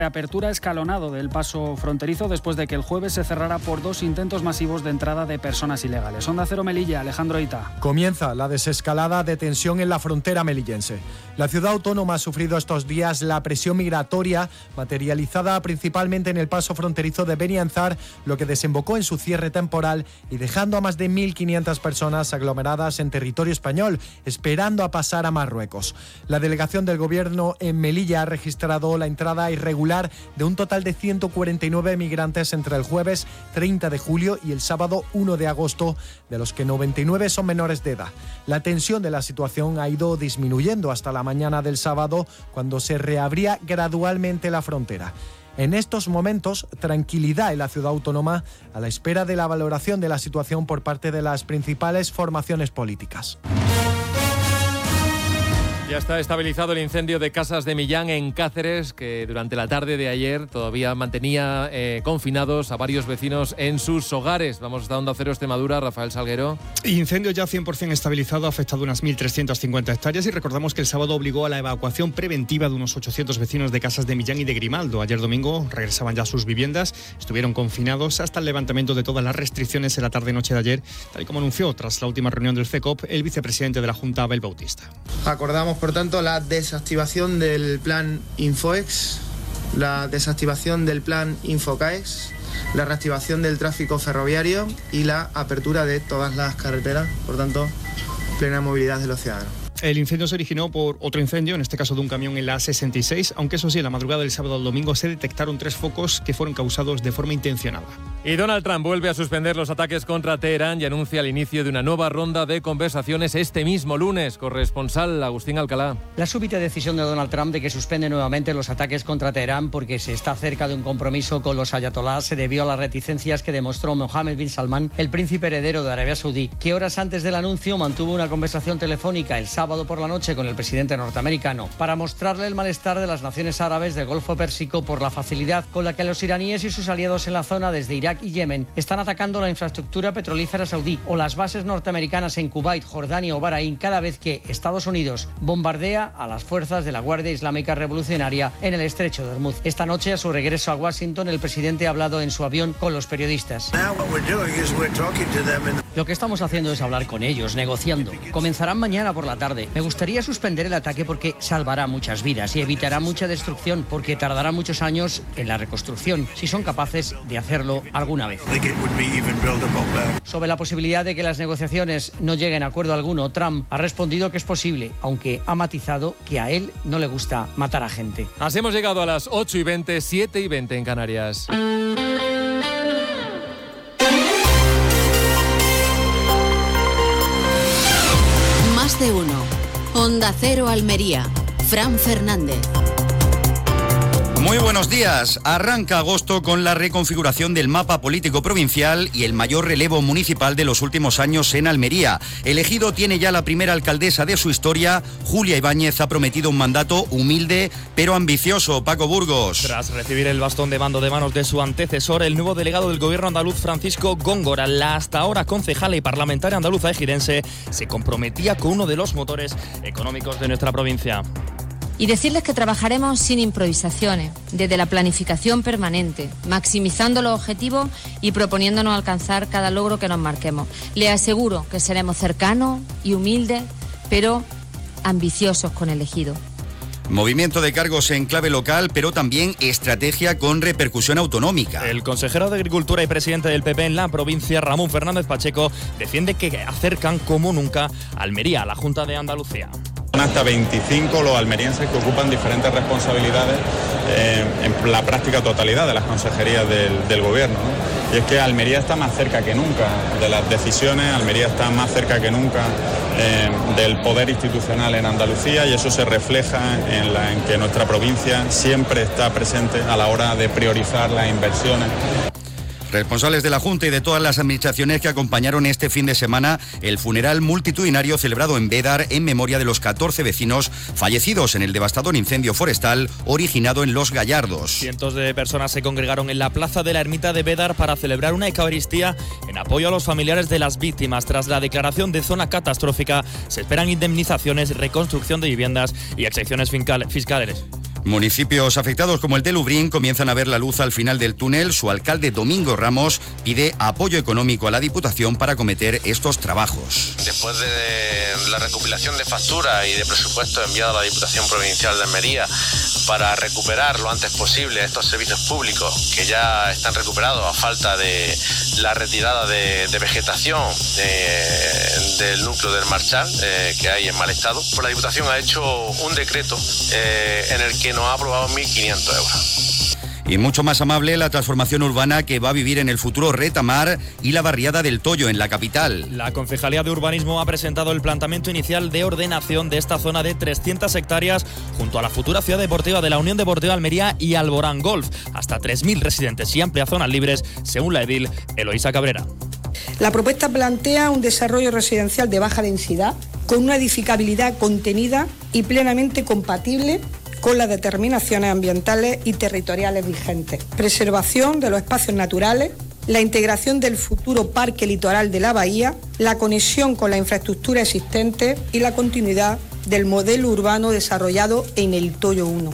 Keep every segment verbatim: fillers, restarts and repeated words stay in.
Apertura escalonado del paso fronterizo después de que el jueves se cerrara por dos intentos masivos de entrada de personas ilegales. Onda Cero Melilla, Alejandro Ita. Comienza la desescalada de tensión en la frontera melillense. La ciudad autónoma ha sufrido estos días la presión migratoria materializada principalmente en el paso fronterizo de Benianzar, lo que desembocó en su cierre temporal y dejando a más de mil quinientas personas aglomeradas en territorio español, esperando a pasar a Marruecos. La delegación del gobierno en Melilla ha registrado la entrada irregular de un total de ciento cuarenta y nueve migrantes entre el jueves treinta de julio y el sábado uno de agosto, de los que noventa y nueve son menores de edad. La tensión de la situación ha ido disminuyendo hasta la mañana del sábado, cuando se reabría gradualmente la frontera. En estos momentos, tranquilidad en la ciudad autónoma a la espera de la valoración de la situación por parte de las principales formaciones políticas. Ya está estabilizado el incendio de Casas de Millán en Cáceres, que durante la tarde de ayer todavía mantenía eh, confinados a varios vecinos en sus hogares. Vamos hasta Onda Cero Extremadura, Rafael Salguero. Incendio ya cien por ciento estabilizado, ha afectado unas mil trescientas cincuenta hectáreas y recordamos que el sábado obligó a la evacuación preventiva de unos ochocientos vecinos de Casas de Millán y de Grimaldo. Ayer domingo regresaban ya a sus viviendas, estuvieron confinados hasta el levantamiento de todas las restricciones en la tarde-noche de ayer, tal y como anunció tras la última reunión del CECOP el vicepresidente de la Junta, Abel Bautista. Acordamos, por tanto, la desactivación del plan Infoex, la desactivación del plan Infocaex, la reactivación del tráfico ferroviario y la apertura de todas las carreteras, por tanto, plena movilidad de los ciudadanos. El incendio se originó por otro incendio, en este caso de un camión en la A sesenta y seis, aunque eso sí, en la madrugada del sábado al domingo se detectaron tres focos que fueron causados de forma intencionada. Y Donald Trump vuelve a suspender los ataques contra Teherán y anuncia el inicio de una nueva ronda de conversaciones este mismo lunes. Corresponsal Agustín Alcalá. La súbita decisión de Donald Trump de que suspende nuevamente los ataques contra Teherán porque se está cerca de un compromiso con los ayatolás se debió a las reticencias que demostró Mohammed bin Salman, el príncipe heredero de Arabia Saudí, que horas antes del anuncio mantuvo una conversación telefónica el sábado por la noche con el presidente norteamericano para mostrarle el malestar de las naciones árabes del Golfo Pérsico por la facilidad con la que los iraníes y sus aliados en la zona desde Irak y Yemen están atacando la infraestructura petrolífera saudí o las bases norteamericanas en Kuwait, Jordania o Bahrein cada vez que Estados Unidos bombardea a las fuerzas de la Guardia Islámica Revolucionaria en el estrecho de Hormuz. Esta noche, a su regreso a Washington, el presidente ha hablado en su avión con los periodistas. Lo que estamos haciendo es hablar con ellos, negociando. Comenzarán mañana por la tarde. Me gustaría suspender el ataque porque salvará muchas vidas y evitará mucha destrucción porque tardará muchos años en la reconstrucción, si son capaces de hacerlo alguna vez. Sobre la posibilidad de que las negociaciones no lleguen a acuerdo alguno, Trump ha respondido que es posible, aunque ha matizado que a él no le gusta matar a gente. Así hemos llegado a las ocho y veinte, siete y veinte en Canarias. Más de uno. Onda Cero Almería. Fran Fernández. Muy buenos días. Arranca agosto con la reconfiguración del mapa político provincial y el mayor relevo municipal de los últimos años en Almería. El Ejido tiene ya la primera alcaldesa de su historia. Julia Ibáñez ha prometido un mandato humilde pero ambicioso. Paco Burgos. Tras recibir el bastón de mando de manos de su antecesor, el nuevo delegado del gobierno andaluz, Francisco Góngora, la hasta ahora concejala y parlamentaria andaluza ejidense, se comprometía con uno de los motores económicos de nuestra provincia. Y decirles que trabajaremos sin improvisaciones, desde la planificación permanente, maximizando los objetivos y proponiéndonos alcanzar cada logro que nos marquemos. Les aseguro que seremos cercanos y humildes, pero ambiciosos con el Ejido. Movimiento de cargos en clave local, pero también estrategia con repercusión autonómica. El consejero de Agricultura y presidente del P P en la provincia, Ramón Fernández Pacheco, defiende que acercan como nunca a Almería a la Junta de Andalucía. Son hasta veinticinco los almerienses que ocupan diferentes responsabilidades eh, en la práctica totalidad de las consejerías del, del gobierno, ¿no? Y es que Almería está más cerca que nunca de las decisiones, Almería está más cerca que nunca eh, del poder institucional en Andalucía, y eso se refleja en, la, en que nuestra provincia siempre está presente a la hora de priorizar las inversiones. Responsables de la Junta y de todas las administraciones que acompañaron este fin de semana el funeral multitudinario celebrado en Bédar en memoria de los catorce vecinos fallecidos en el devastador incendio forestal originado en Los Gallardos. Cientos de personas se congregaron en la plaza de la ermita de Bédar para celebrar una eucaristía en apoyo a los familiares de las víctimas. Tras la declaración de zona catastrófica, se esperan indemnizaciones, reconstrucción de viviendas y exenciones fiscales. Municipios afectados como el de Lubrién comienzan a ver la luz al final del túnel. Su alcalde Domingo Ramos pide apoyo económico a la Diputación para acometer estos trabajos. Después de la recopilación de facturas y de presupuestos enviados a la Diputación Provincial de Almería para recuperar lo antes posible estos servicios públicos que ya están recuperados a falta de la retirada de, de vegetación eh, del núcleo del Marchal eh, que hay en mal estado, pues la Diputación ha hecho un decreto eh, en el que nos ha aprobado mil quinientos euros. Y mucho más amable la transformación urbana que va a vivir en el futuro Retamar y la barriada del Toyo en la capital. La Concejalía de Urbanismo ha presentado el planteamiento inicial de ordenación de esta zona de trescientas hectáreas junto a la futura ciudad deportiva de la Unión Deportiva Almería y Alborán Golf. Hasta tres mil residentes y amplias zonas libres, según la edil Eloísa Cabrera. La propuesta plantea un desarrollo residencial de baja densidad con una edificabilidad contenida y plenamente compatible con las determinaciones ambientales y territoriales vigentes, preservación de los espacios naturales, la integración del futuro parque litoral de la bahía, la conexión con la infraestructura existente y la continuidad del modelo urbano desarrollado en el Toyo uno.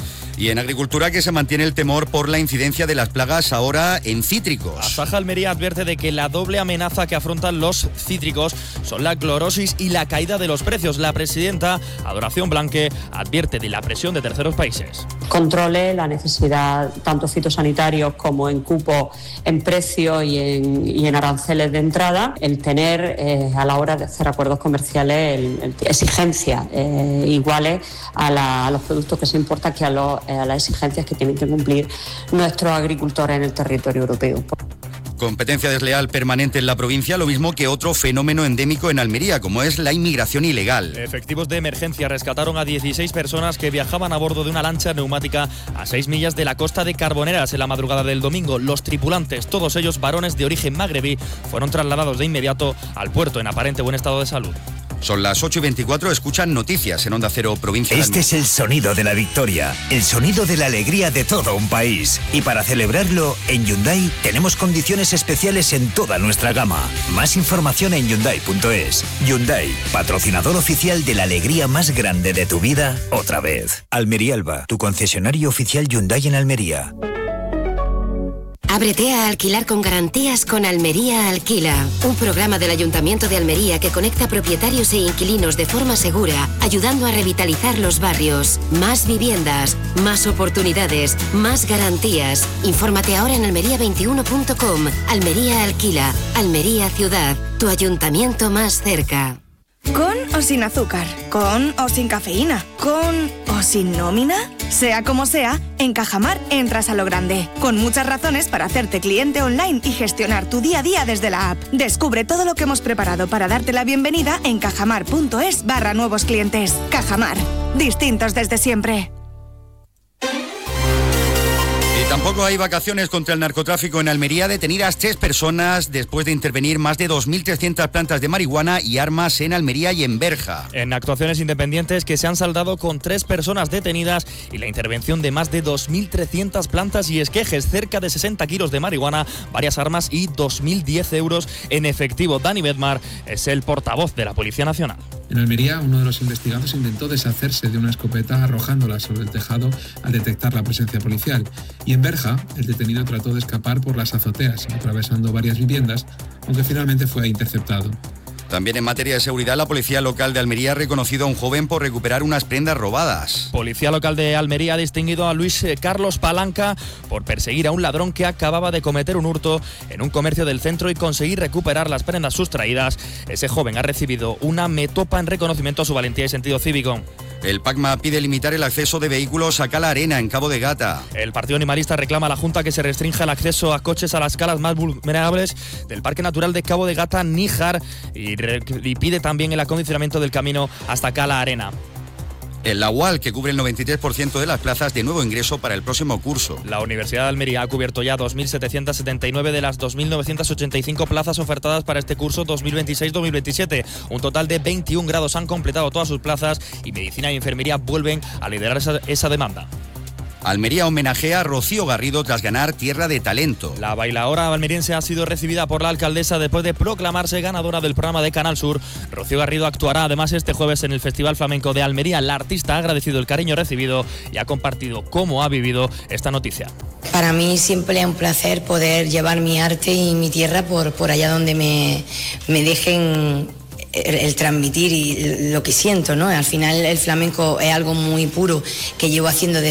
Y en agricultura, que se mantiene el temor por la incidencia de las plagas ahora en cítricos. Asaja Almería advierte de que la doble amenaza que afrontan los cítricos son la clorosis y la caída de los precios. La presidenta Adoración Blanque advierte de la presión de terceros países. Controle la necesidad tanto fitosanitarios como en cupo, en precio y en, y en aranceles de entrada, el tener eh, a la hora de hacer acuerdos comerciales el, el, exigencias eh, iguales a, la, a los productos que se importan que a los a las exigencias que tienen que cumplir nuestros agricultores en el territorio europeo. Competencia desleal permanente en la provincia, lo mismo que otro fenómeno endémico en Almería, como es la inmigración ilegal. Efectivos de emergencia rescataron a dieciséis personas que viajaban a bordo de una lancha neumática a seis millas de la costa de Carboneras en la madrugada del domingo. Los tripulantes, todos ellos varones de origen magrebí, fueron trasladados de inmediato al puerto en aparente buen estado de salud. Son las ocho y veinticuatro, escuchan noticias en Onda Cero, provincia de Este es el sonido de la victoria, el sonido de la alegría de todo un país. Y para celebrarlo, en Hyundai tenemos condiciones especiales en toda nuestra gama. Más información en Hyundai punto es. Hyundai, patrocinador oficial de la alegría más grande de tu vida, otra vez. Almería Alba, tu concesionario oficial Hyundai en Almería. Ábrete a alquilar con garantías con Almería Alquila, un programa del Ayuntamiento de Almería que conecta propietarios e inquilinos de forma segura, ayudando a revitalizar los barrios. Más viviendas, más oportunidades, más garantías. Infórmate ahora en almería veintiuno punto com. Almería Alquila, Almería Ciudad, tu ayuntamiento más cerca. ¿Con o sin azúcar? ¿Con o sin cafeína? ¿Con o sin nómina? Sea como sea, en Cajamar entras a lo grande, con muchas razones para hacerte cliente online y gestionar tu día a día desde la app. Descubre todo lo que hemos preparado para darte la bienvenida en cajamar punto es barra nuevos clientes. Cajamar, distintos desde siempre. Tampoco hay vacaciones contra el narcotráfico en Almería. Detenidas tres personas después de intervenir más de dos mil trescientas plantas de marihuana y armas en Almería y en Berja. En actuaciones independientes que se han saldado con tres personas detenidas y la intervención de más de dos mil trescientas plantas y esquejes, cerca de sesenta kilos de marihuana, varias armas y dos mil diez euros en efectivo. Dani Bedmar es el portavoz de la Policía Nacional. En Almería, uno de los investigados intentó deshacerse de una escopeta arrojándola sobre el tejado al detectar la presencia policial. Y en Berja, el detenido trató de escapar por las azoteas, atravesando varias viviendas, aunque finalmente fue interceptado. También en materia de seguridad, la Policía Local de Almería ha reconocido a un joven por recuperar unas prendas robadas. Policía Local de Almería ha distinguido a Luis Carlos Palanca por perseguir a un ladrón que acababa de cometer un hurto en un comercio del centro y conseguir recuperar las prendas sustraídas. Ese joven ha recibido una metopa en reconocimiento a su valentía y sentido cívico. El PACMA pide limitar el acceso de vehículos a Cala Arena, en Cabo de Gata. El Partido Animalista reclama a la Junta que se restrinja el acceso a coches a las calas más vulnerables del Parque Natural de Cabo de Gata, Níjar, y, y pide también el acondicionamiento del camino hasta Cala Arena. El La U A L, que cubre el noventa y tres por ciento de las plazas de nuevo ingreso para el próximo curso. La Universidad de Almería ha cubierto ya dos mil setecientos setenta y nueve de las dos mil novecientos ochenta y cinco plazas ofertadas para este curso dos mil veintiséis dos mil veintisiete. Un total de veintiún grados han completado todas sus plazas y Medicina y Enfermería vuelven a liderar esa, esa demanda. Almería homenajea a Rocío Garrido tras ganar Tierra de Talento. La bailaora almeriense ha sido recibida por la alcaldesa después de proclamarse ganadora del programa de Canal Sur. Rocío Garrido actuará además este jueves en el Festival Flamenco de Almería. La artista ha agradecido el cariño recibido y ha compartido cómo ha vivido esta noticia. Para mí siempre es un placer poder llevar mi arte y mi tierra por, por allá donde me, me dejen el, el transmitir y lo que siento, ¿no? Al final el flamenco es algo muy puro que llevo haciendo desde